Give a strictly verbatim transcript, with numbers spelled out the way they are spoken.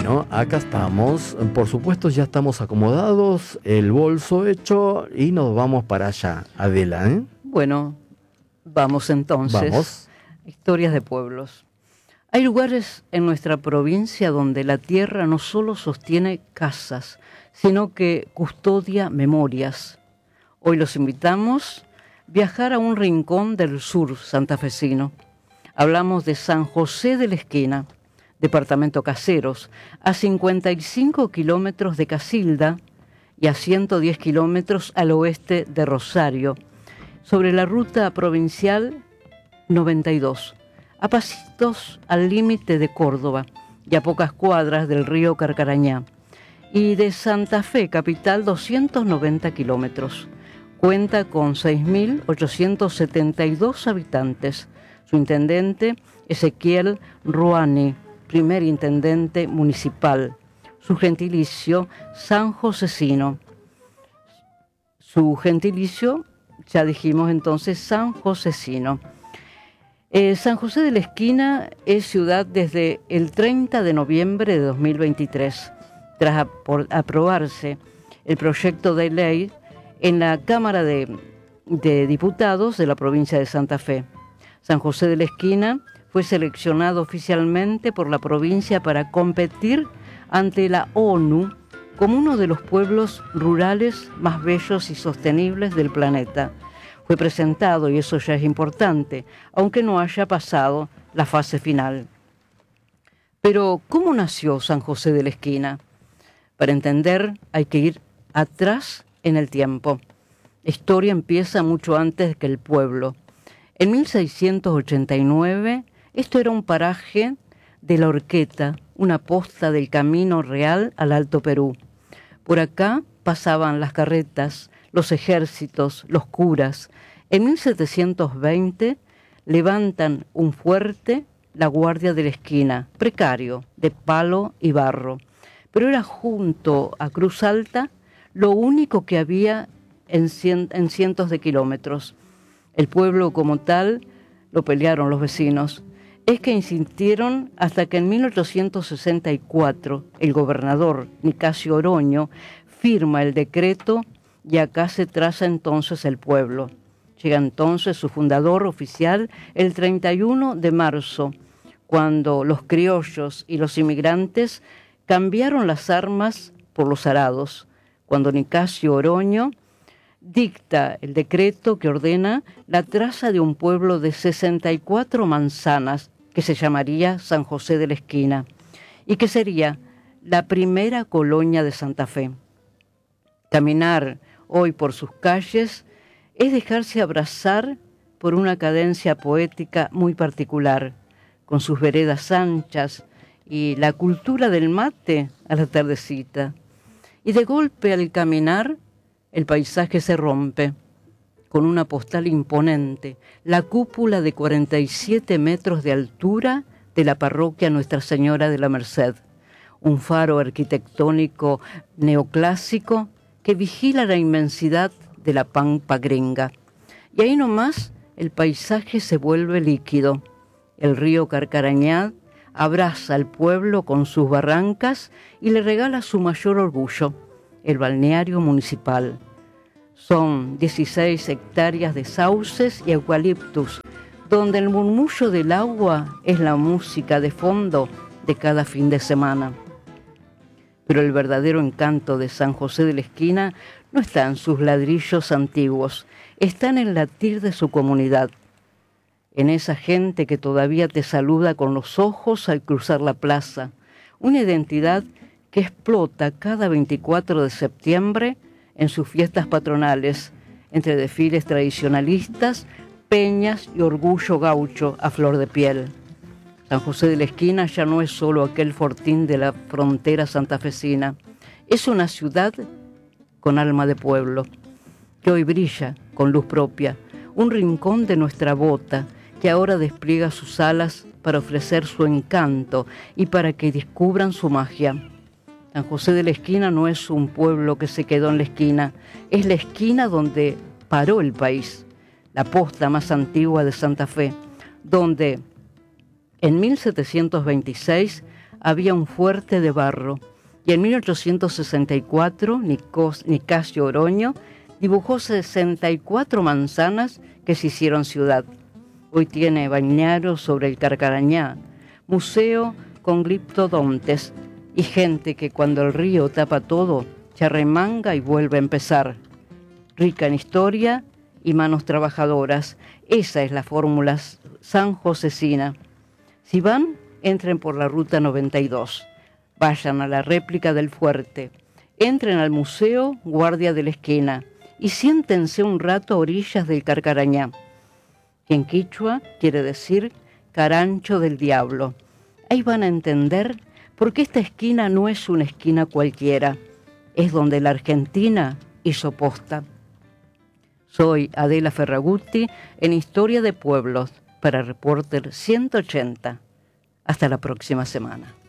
Bueno, acá estamos. Por supuesto, ya estamos acomodados, el bolso hecho y nos vamos para allá. Adela, ¿eh? Bueno, vamos entonces. Vamos. Historias de pueblos. Hay lugares en nuestra provincia donde la tierra no solo sostiene casas, sino que custodia memorias. Hoy los invitamos a viajar a un rincón del sur santafesino. Hablamos de San José de la Esquina, departamento Caseros, a cincuenta y cinco kilómetros de Casilda y a ciento diez kilómetros al oeste de Rosario, sobre la ruta provincial noventa y dos, a pasitos al límite de Córdoba y a pocas cuadras del río Carcarañá, y de Santa Fe, capital, doscientos noventa kilómetros. Cuenta con seis mil ochocientos setenta y dos habitantes. Su intendente, Ezequiel Ruani, primer intendente municipal. Su gentilicio, San Josecino. Su gentilicio, ya dijimos entonces, San Josecino. Eh, San José de la Esquina es ciudad desde el treinta de noviembre de dos mil veintitrés, tras apro- aprobarse el proyecto de ley en la Cámara de, de Diputados de la provincia de Santa Fe. San José de la Esquina fue seleccionado oficialmente por la provincia para competir ante la ONU como uno de los pueblos rurales más bellos y sostenibles del planeta. Fue presentado, y eso ya es importante, aunque no haya pasado la fase final. Pero, ¿cómo nació San José de la Esquina? Para entender, hay que ir atrás en el tiempo. La historia empieza mucho antes que el pueblo. En mil seiscientos ochenta y nueve, esto era un paraje de la Horqueta, una posta del Camino Real al Alto Perú. Por acá pasaban las carretas, los ejércitos, los curas. En mil setecientos veinte levantan un fuerte, la Guardia de la Esquina, precario, de palo y barro. Pero era junto a Cruz Alta lo único que había en, cien, en cientos de kilómetros. El pueblo como tal lo pelearon los vecinos. Es que insistieron hasta que en mil ochocientos sesenta y cuatro el gobernador Nicasio Oroño firma el decreto y acá se traza entonces el pueblo. Llega entonces su fundador oficial el treinta y uno de marzo, cuando los criollos y los inmigrantes cambiaron las armas por los arados, cuando Nicasio Oroño dicta el decreto que ordena la traza de un pueblo de sesenta y cuatro manzanas que se llamaría San José de la Esquina y que sería la primera colonia de Santa Fe. Caminar hoy por sus calles es dejarse abrazar por una cadencia poética muy particular, con sus veredas anchas y la cultura del mate a la tardecita. Y de golpe al caminar, el paisaje se rompe con una postal imponente, la cúpula de cuarenta y siete metros de altura de la parroquia Nuestra Señora de la Merced, un faro arquitectónico neoclásico que vigila la inmensidad de la pampa gringa. Y ahí nomás el paisaje se vuelve líquido. El río Carcarañá abraza al pueblo con sus barrancas y le regala su mayor orgullo, el balneario municipal. Son dieciséis hectáreas de sauces y eucaliptus, donde el murmullo del agua es la música de fondo de cada fin de semana. Pero el verdadero encanto de San José de la Esquina no está en sus ladrillos antiguos, está en el latir de su comunidad, en esa gente que todavía te saluda con los ojos al cruzar la plaza, una identidad que explota cada veinticuatro de septiembre en sus fiestas patronales, entre desfiles tradicionalistas, peñas y orgullo gaucho a flor de piel. San José de la Esquina ya no es solo aquel fortín de la frontera santafesina, es una ciudad con alma de pueblo, que hoy brilla con luz propia, un rincón de nuestra bota, que ahora despliega sus alas para ofrecer su encanto y para que descubran su magia. San José de la Esquina no es un pueblo que se quedó en la esquina, es la esquina donde paró el país, la posta más antigua de Santa Fe, donde en mil setecientos veintiséis había un fuerte de barro y en mil ochocientos sesenta y cuatro Nicos, Nicasio Oroño dibujó sesenta y cuatro manzanas que se hicieron ciudad. Hoy tiene bañaros sobre el Carcarañá, museo con gliptodontes y gente que cuando el río tapa todo, se arremanga y vuelve a empezar. Rica en historia y manos trabajadoras, esa es la fórmula sanjosecina. Si van, entren por la ruta noventa y dos, vayan a la réplica del fuerte, entren al museo Guardia de la Esquina y siéntense un rato a orillas del Carcarañá, que en quichua quiere decir carancho del diablo. Ahí van a entender por qué esta esquina no es una esquina cualquiera, es donde la Argentina hizo posta. Soy Adela Ferragutti en Historia de Pueblos para Reporter ciento ochenta. Hasta la próxima semana.